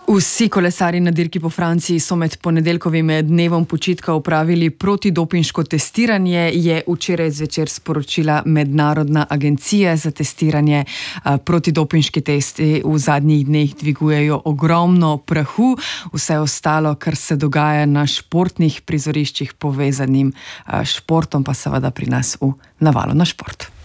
Vsi kolesarji na dirki po Franciji so med ponedeljkovim dnevom počitka opravili protidopinško testiranje, je včeraj zvečer sporočila Mednarodna agencija za testiranje. Protidopinški testi v zadnjih dneh dvigujejo ogromno prahu, vse ostalo, kar se dogaja na športnih prizoriščih povezanim športom, pa seveda pri nas v Navalu na šport.